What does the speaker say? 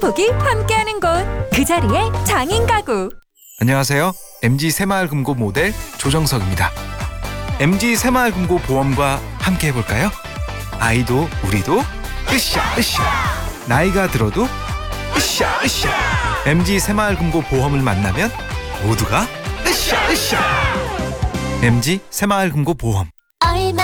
행복이 함께하는 곳, 그 자리에 장인 가구. 안녕하세요. MG 새마을금고 모델 조정석입니다. MG 새마을금고 보험과 함께 해볼까요? 아이도 우리도 으쌰 으쌰, 나이가 들어도 으쌰 으쌰. MG 새마을금고 보험을 만나면 모두가 으쌰 으쌰. MG 새마을금고 보험.